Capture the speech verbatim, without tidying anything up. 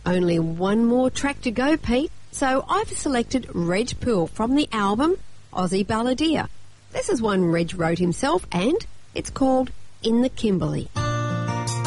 Only one more track to go, Pete, so I've selected Reg Poole from the album Aussie Balladeer. This is one Reg wrote himself and it's called In the Kimberley.